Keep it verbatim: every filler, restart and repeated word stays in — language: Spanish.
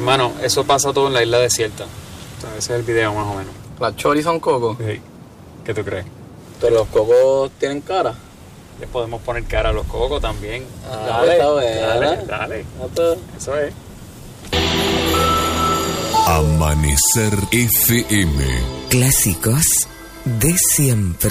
Hermano, eso pasa todo en la isla desierta. O sea, ese es el video más o menos. ¿Las choris son cocos? Sí. ¿Qué tú crees? Pero los cocos tienen cara. Les podemos poner cara a los cocos también. Ah, dale, está buena. dale, dale. Eso es. Amanecer F M. Clásicos de siempre.